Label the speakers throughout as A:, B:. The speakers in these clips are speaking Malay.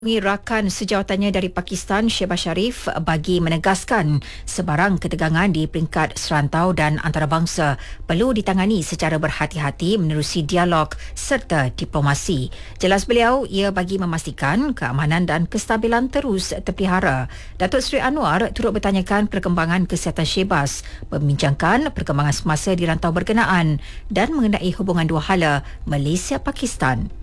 A: Rakan sejawatannya dari Pakistan, Shehbaz Sharif, bagi menegaskan sebarang ketegangan di peringkat serantau dan antarabangsa perlu ditangani secara berhati-hati menerusi dialog serta diplomasi. Jelas beliau, ia bagi memastikan keamanan dan kestabilan terus terpelihara. Datuk Seri Anwar turut bertanyakan perkembangan kesihatan Shehbaz, membincangkan perkembangan semasa di rantau berkenaan dan mengenai hubungan dua hala Malaysia-Pakistan.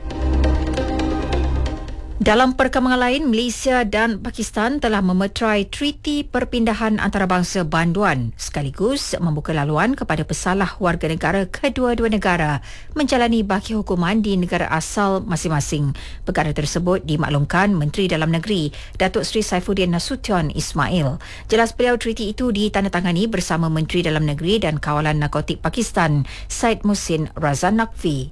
A: Dalam perkembangan lain, Malaysia dan Pakistan telah memeterai Treaty Perpindahan Antarabangsa Banduan sekaligus membuka laluan kepada pesalah warga negara kedua-dua negara menjalani baki hukuman di negara asal masing-masing. Perkara tersebut dimaklumkan Menteri Dalam Negeri Datuk Seri Saifuddin Nasution Ismail. Jelas beliau, treaty itu ditandatangani bersama Menteri Dalam Negeri dan Kawalan Narkotik Pakistan Syed Muhsin Razan Naqvi.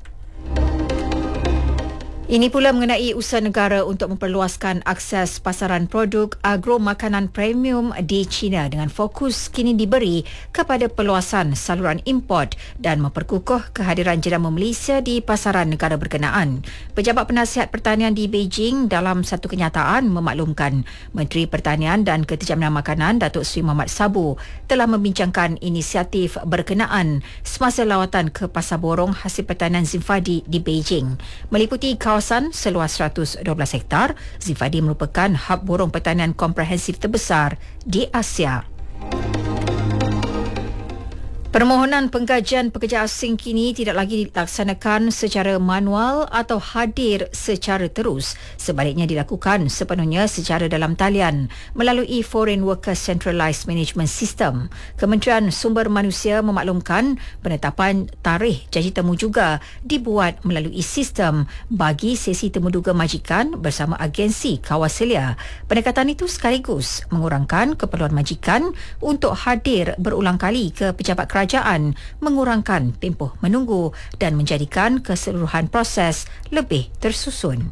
A: Ini pula mengenai usaha negara untuk memperluaskan akses pasaran produk agro makanan premium di China dengan fokus kini diberi kepada perluasan saluran import dan memperkukuh kehadiran jenama Malaysia di pasaran negara berkenaan. Pejabat Penasihat Pertanian di Beijing dalam satu kenyataan memaklumkan Menteri Pertanian dan Ketajaman Makanan Datuk Seri Mohamad Sabu telah membincangkan inisiatif berkenaan semasa lawatan ke Pasar Borong Hasil Pertanian Zinfadi di Beijing. Meliputi kawasan seluas 112 hektar, Zinfadi merupakan hub borong pertanian komprehensif terbesar di Asia. Permohonan penggajian pekerja asing kini tidak lagi dilaksanakan secara manual atau hadir secara terus. Sebaliknya dilakukan sepenuhnya secara dalam talian melalui Foreign Workers Centralised Management System. Kementerian Sumber Manusia memaklumkan penetapan tarikh janji temu juga dibuat melalui sistem bagi sesi temuduga majikan bersama agensi kawaselia. Pendekatan itu sekaligus mengurangkan keperluan majikan untuk hadir berulang kali ke pejabat kerajaan, mengurangkan tempoh menunggu dan menjadikan keseluruhan proses lebih tersusun.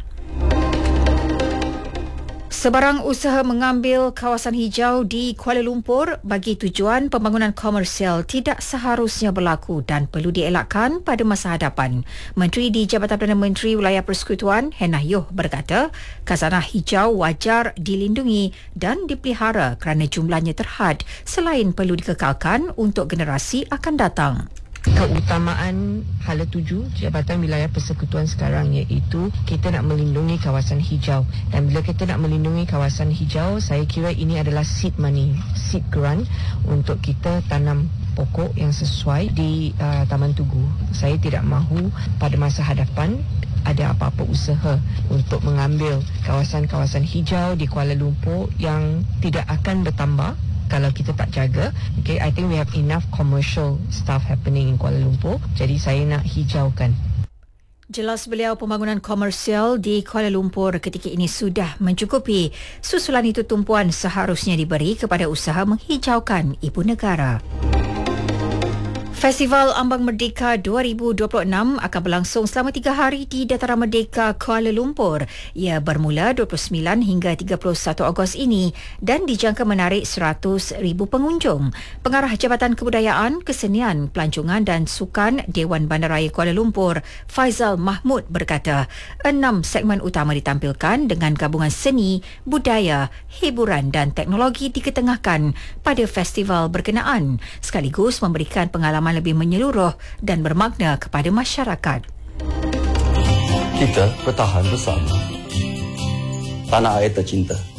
A: Sebarang usaha mengambil kawasan hijau di Kuala Lumpur bagi tujuan pembangunan komersial tidak seharusnya berlaku dan perlu dielakkan pada masa hadapan. Menteri di Jabatan Perdana Menteri Wilayah Persekutuan, Hannah Yeoh berkata, khazanah hijau wajar dilindungi dan dipelihara kerana jumlahnya terhad selain perlu dikekalkan untuk generasi akan datang.
B: Keutamaan hala 7 Jabatan Wilayah Persekutuan sekarang iaitu kita nak melindungi kawasan hijau, dan bila kita nak melindungi kawasan hijau, saya kira ini adalah seed money, seed grant untuk kita tanam pokok yang sesuai di Taman Tugu. Saya tidak mahu pada masa hadapan ada apa-apa usaha untuk mengambil kawasan-kawasan hijau di Kuala Lumpur yang tidak akan bertambah kalau kita tak jaga. Okay, I think we have enough commercial stuff happening in Kuala Lumpur. Jadi saya nak hijaukan.
A: Jelas beliau, pembangunan komersial di Kuala Lumpur ketika ini sudah mencukupi. Susulan itu tumpuan seharusnya diberi kepada usaha menghijaukan ibu negara. Festival Ambang Merdeka 2026 akan berlangsung selama 3 hari di Dataran Merdeka Kuala Lumpur. Ia bermula 29 hingga 31 Ogos ini dan dijangka menarik 100,000 pengunjung. Pengarah Jabatan Kebudayaan, Kesenian, Pelancongan dan Sukan Dewan Bandaraya Kuala Lumpur, Faizal Mahmud berkata, 6 segmen utama ditampilkan dengan gabungan seni, budaya, hiburan dan teknologi diketengahkan pada festival berkenaan, sekaligus memberikan pengalaman lebih menyeluruh dan bermakna kepada masyarakat.
C: Kita bertahan bersama. Tanah air tercinta.